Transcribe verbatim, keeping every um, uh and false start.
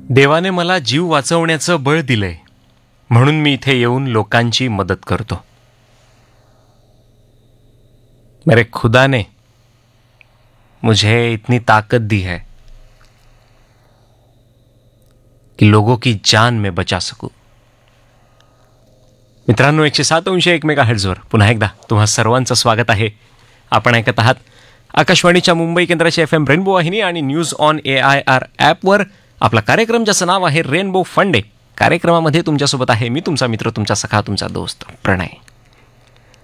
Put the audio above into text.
देवाने मला जीव वाचवण्याचं बळ दिलंय, म्हणून मी इथे येऊन लोकांची मदत करतो. मेरे खुदा ने मुझे इतनी ताकत दी है की लोगों की जान में बचा सकूं. मित्रांनो, एकशे सात अंश एक मेगा हर्ट्झवर पुन्हा एकदा तुम्हा सर्वांचं स्वागत आहे. आपण ऐकत आहात आकाशवाणीच्या मुंबई केंद्राची एफ एम रेनबो वाहिनी आणि news on A I R ॲपवर. आपला कार्यक्रम ज्याचं नाव आहे रेनबो फंडे. कार्यक्रमामध्ये तुमच्यासोबत आहे मी, तुमचा मित्र, तुमचा सखा, तुमचा दोस्त प्रणय.